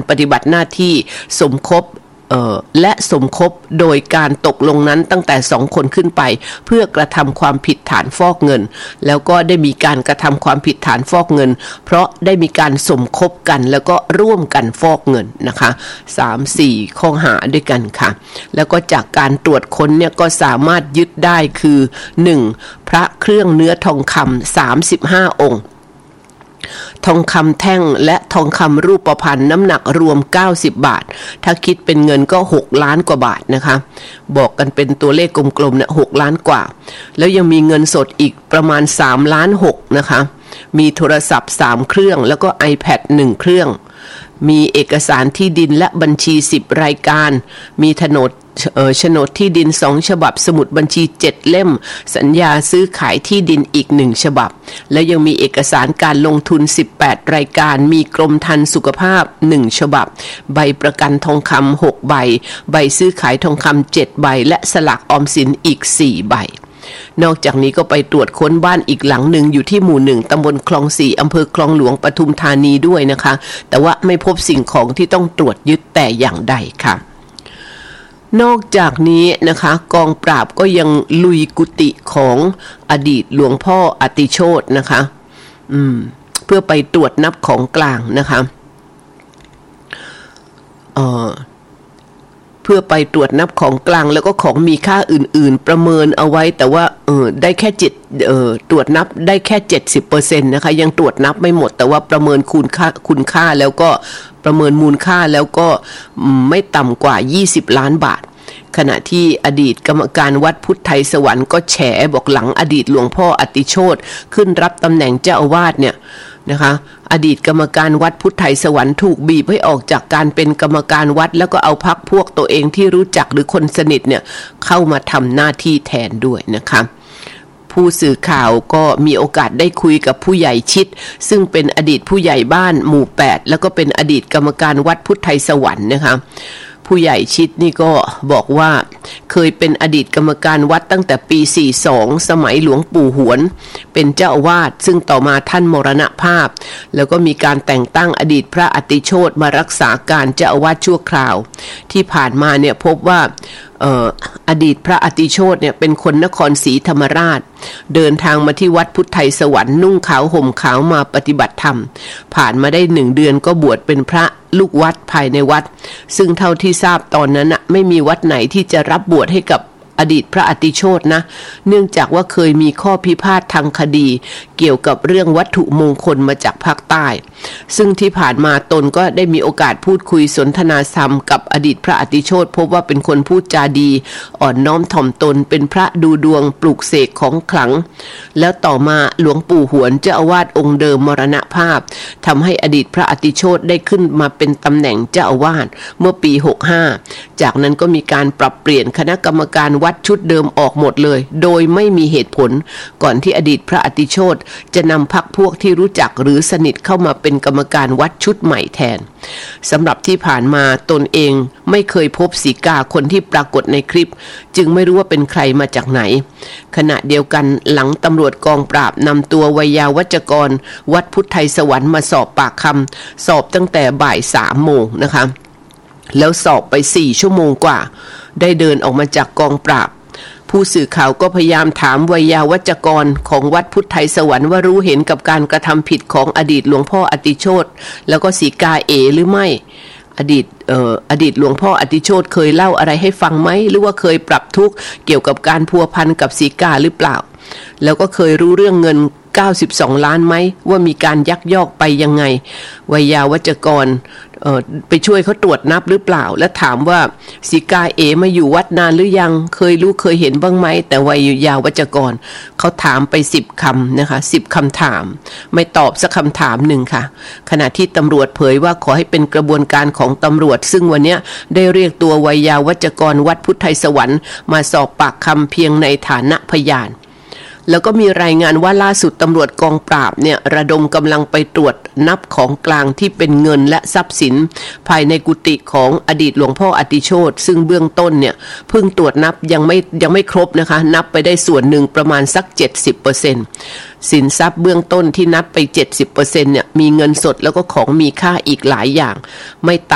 ปฏิบัติหน้าที่สมคบและสมคบโดยการตกลงนั้นตั้งแต่2คนขึ้นไปเพื่อกระทำความผิดฐานฟอกเงินแล้วก็ได้มีการกระทำความผิดฐานฟอกเงินเพราะได้มีการสมคบกันแล้วก็ร่วมกันฟอกเงินนะคะ 3-4 ข้อหาด้วยกันค่ะแล้วก็จากการตรวจค้นเนี่ยก็สามารถยึดได้คือ 1. พระเครื่องเนื้อทองคำ35 องค์ทองคำแท่งและทองคำรูปพรรณน้ำหนักรวม90 บาทถ้าคิดเป็นเงินก็6 ล้านกว่าบาทนะคะบอกกันเป็นตัวเลขกลมๆเนี่ย6 ล้านกว่าแล้วยังมีเงินสดอีกประมาณ3 ล้าน 6นะคะมีโทรศัพท์3 เครื่องแล้วก็ iPad 1 เครื่องมีเอกสารที่ดินและบัญชี10 รายการมีโฉนดที่ดิน2 ฉบับสมุดบัญชี7 เล่มสัญญาซื้อขายที่ดินอีก1 ฉบับและยังมีเอกสารการลงทุน18 รายการมีกรมธรรม์สุขภาพ1 ฉบับใบประกันทองคำ6 ใบใบซื้อขายทองคำ7 ใบและสลากออมสินอีก4 ใบนอกจากนี้ก็ไปตรวจค้นบ้านอีกหลังหนึ่งอยู่ที่หมู่1ตำบลคลอง4อำเภอคลองหลวงปทุมธานีด้วยนะคะแต่ว่าไม่พบสิ่งของที่ต้องตรวจยึดแต่อย่างใดค่ะนอกจากนี้นะคะกองปราบก็ยังลุยกุฏิของอดีตหลวงพ่ออติโชตินะคะเพื่อไปตรวจนับของกลางนะคะเพื่อไปตรวจนับของกลางแล้วก็ของมีค่าอื่นๆประเมินเอาไว้แต่ว่าได้แค่ตรวจนับได้แค่ 70% นะคะยังตรวจนับไม่หมดแต่ว่าประเมินคุณค่าแล้วก็ประเมินมูลค่าแล้วก็ไม่ต่ำกว่า20 ล้านบาทขณะที่อดีตกรรมการวัดพุทธไทยสวรรค์ก็แฉบอกหลังอดีตหลวงพ่ออติโชติขึ้นรับตำแหน่งเจ้าอาวาสเนี่ยนะคะอดีตกรรมการวัดพุทธไทยสวรรค์ถูกบีบให้ออกจากการเป็นกรรมการวัดแล้วก็เอาพรรคพวกตัวเองที่รู้จักหรือคนสนิทเนี่ยเข้ามาทำหน้าที่แทนด้วยนะคะผู้สื่อข่าวก็มีโอกาสได้คุยกับผู้ใหญ่ชิดซึ่งเป็นอดีตผู้ใหญ่บ้านหมู่8แล้วก็เป็นอดีตกรรมการวัดพุทธไทยสวรรค์นะคะผู้ใหญ่ชิดนี่ก็บอกว่าเคยเป็นอดีตกรรมการวัดตั้งแต่ปี42สมัยหลวงปู่หวนเป็นเจ้าอาวาสซึ่งต่อมาท่านมรณภาพแล้วก็มีการแต่งตั้งอดีตพระอติโชติมารักษาการเจ้าอาวาสชั่วคราวที่ผ่านมาเนี่ยพบว่าอดีตพระอติโชติเนี่ยเป็นคนนครศรีธรรมราชเดินทางมาที่วัดพุทธไทยสวรรค์นุ่งขาวห่มขาวมาปฏิบัติธรรมผ่านมาได้1 เดือนก็บวชเป็นพระลูกวัดภายในวัดซึ่งเท่าที่ทราบตอนนั้นไม่มีวัดไหนที่จะรับบวชให้กับอดีตพระอติโชตินะเนื่องจากว่าเคยมีข้อพิพาททางคดีเกี่ยวกับเรื่องวัตถุมงคลมาจากภาคใต้ซึ่งที่ผ่านมาตนก็ได้มีโอกาสพูดคุยสนทนาธรรมกับอดีตพระอติโชติพบว่าเป็นคนพูดจาดีอ่อนน้อมถ่อมตนเป็นพระดูดวงปลูกเสกของขลังแล้วต่อมาหลวงปู่หวนเจ้าอาวาสองค์เดิมมรณภาพทำให้อดีตพระอติโชติได้ขึ้นมาเป็นตำแหน่งเจ้าอาวาสเมื่อปี65จากนั้นก็มีการปรับเปลี่ยนคณะกรรมการวัดชุดเดิมออกหมดเลยโดยไม่มีเหตุผลก่อนที่อดีตพระอติโชติจะนำพรรคพวกที่รู้จักหรือสนิทเข้ามาเป็นกรรมการวัดชุดใหม่แทนสำหรับที่ผ่านมาตนเองไม่เคยพบสีกาคนที่ปรากฏในคลิปจึงไม่รู้ว่าเป็นใครมาจากไหนขณะเดียวกันหลังตำรวจกองปราบนำตัววัยยาวัจกรวัดพุทธไทยสวรรค์มาสอบปากคำสอบตั้งแต่บ่าย 3 โมงนะคะแล้วสอบไป4 ชั่วโมงกว่าได้เดินออกมาจากกองปราบผู้สื่อข่าวก็พยายามถามวัยยาวัจกรของวัดพุทธไทยสวรรค์ว่ารู้เห็นกับการกระทำผิดของอดีตหลวงพ่ออติโชติแล้วก็สีกาหรือไม่อดีตหลวงพ่ออติโชติเคยเล่าอะไรให้ฟังไหมหรือว่าเคยปรับทุกข์เกี่ยวกับการพัวพันกับสีกาหรือเปล่าแล้วก็เคยรู้เรื่องเงิน92 ล้านไหมว่ามีการยักยอกไปยังไงวัยยาวัจกรไปช่วยเขาตรวจนับหรือเปล่าและถามว่าสีกามาอยู่วัดนานหรือยังเคยรู้เคยเห็นบ้างไหมแต่วัยยาวัจกรเขาถามไป10 คำนะคะ10 คำถามไม่ตอบสักคำถามหนึ่งค่ะขณะที่ตำรวจเผยว่าขอให้เป็นกระบวนการของตำรวจซึ่งวันนี้ได้เรียกตัววัยยาวัจกรวัดพุทธไทยสวรรค์มาสอบปากคำเพียงในฐานะพยานแล้วก็มีรายงานว่าล่าสุดตำรวจกองปราบเนี่ยระดมกำลังไปตรวจนับของกลางที่เป็นเงินและทรัพย์สินภายในกุฏิของอดีตหลวงพ่ออติโชติซึ่งเบื้องต้นเนี่ยเพิ่งตรวจนับยังไม่ครบนะคะนับไปได้ส่วนหนึ่งประมาณสัก 70%สินทรัพย์เบื้องต้นที่นับไป 70% เนี่ยมีเงินสดแล้วก็ของมีค่าอีกหลายอย่างไม่ต่